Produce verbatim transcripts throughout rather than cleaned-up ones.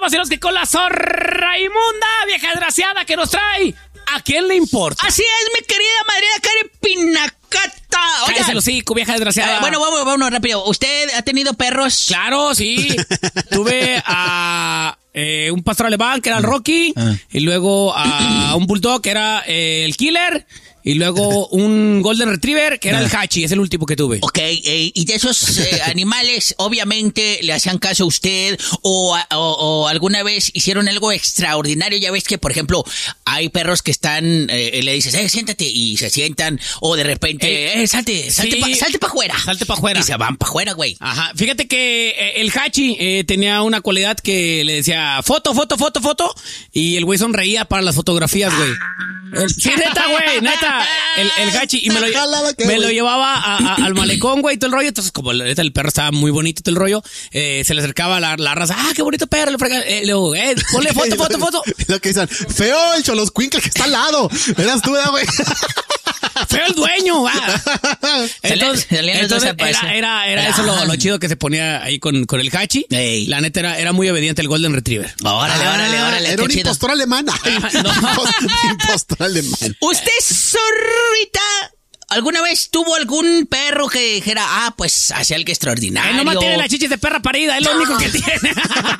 y los que con la zorra inmunda, vieja desgraciada que nos trae. ¿A quién le importa? Así es, mi querida madrina Karen Pinacata. Cállese el hocico, vieja desgraciada. Eh, bueno, vamos, vamos rápido. ¿Usted ha tenido perros? Claro, sí. Tuve a eh, un pastor alemán, que era el Rocky, uh. y luego a un bulldog, que era eh, el Killer, y luego un Golden Retriever, que era el Hachi, es el último que tuve. Ok, eh, y de esos eh, animales, obviamente, ¿le hacían caso a usted o, o, o alguna vez hicieron algo extraordinario? Ya ves que, por ejemplo, hay perros que están, eh, le dices, eh, siéntate, y se sientan, o de repente, eh, salte, salte sí, pa, salte para afuera. Salte para afuera. Y se van para afuera, güey. Ajá, fíjate que eh, el Hachi eh, tenía una cualidad que le decía, foto, foto, foto, foto, y el güey sonreía para las fotografías, güey. Sí, neta, güey, neta. El, el Hachi, y me lo, me lo llevaba a, a, al malecón, güey, todo el rollo. Entonces, como el, el perro estaba muy bonito, todo el rollo, eh, se le acercaba la, la raza. Ah, qué bonito perro. Le frega, eh, luego, eh, ponle foto, foto, foto. Lo que dicen, feo el Choloscuincle que está al lado. Eras tú, güey. Feo el dueño, va. Entonces, entonces era, era, era eso lo, lo chido que se ponía ahí con, con el Hachi. Ey. La neta era, era muy obediente el Golden Retriever. Órale, ah, órale, órale. Era un chido. Impostor alemán. No. Impostor alemán. Usted, zorrita, ¿alguna vez tuvo algún perro que dijera, ah, pues hacía algo extraordinario? Él nomás tiene las chichis de perra parida, es lo único que tiene.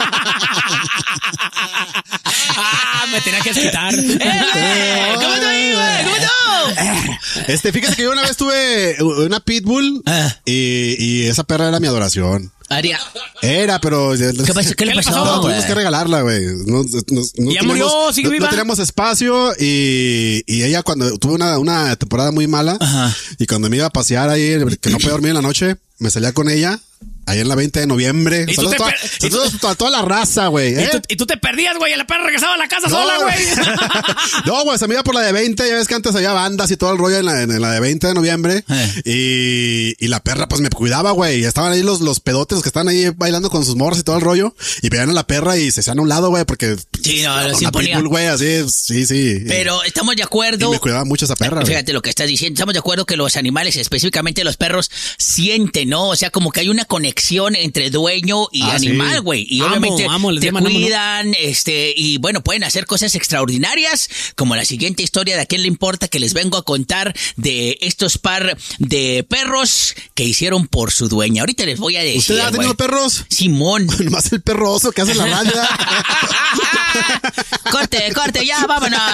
Ah, me tenía que quitar. ¡Eh, ¿Cómo te güey? ¿Cómo te Este, fíjate que yo una vez tuve una pitbull ah. y, y esa perra era mi adoración. Aria. Era, pero... ¿Qué, pasó? ¿Qué le pasó? No, tuvimos que regalarla, güey. No, no, no ya murió, sigue no, viva. No teníamos espacio y, y ella cuando tuvo una, una temporada muy mala, ajá, y cuando me iba a pasear ahí, que no podía dormir en la noche, me salía con ella. Ahí en la veinte de noviembre. ¿Y Saludos toda, per- saludos a toda la raza, güey. ¿eh? ¿Y, tú, y tú te perdías, güey. La perra regresaba a la casa no, sola, güey. No, güey, se me iba por la de veinte. Ya ves que antes había bandas y todo el rollo en la, en la de veinte de noviembre. Eh. Y, y la perra, pues me cuidaba, güey. Estaban ahí los, los pedotes, los que estaban ahí bailando con sus morras y todo el rollo. Y veían a la perra y se hacían a un lado, güey, porque. Sí, no, los imponía. Pitbull, güey, así, sí, sí. Pero estamos de acuerdo. Y me cuidaba mucho esa perra, Fíjate güey. Lo que estás diciendo. Estamos de acuerdo que los animales, específicamente los perros, sienten, ¿no? O sea, como que hay una conexión entre dueño y ah, animal, güey. Sí. Y amo, obviamente amo, te llaman, cuidan, amo, ¿no? este, y bueno, pueden hacer cosas extraordinarias, como la siguiente historia de A quién le importa que les vengo a contar de estos par de perros que hicieron por su dueña. Ahorita les voy a decir. ¿Usted ha tenido perros? Simón. Nomás el perro oso que hace la raya. Corte, corte, ya, vámonos.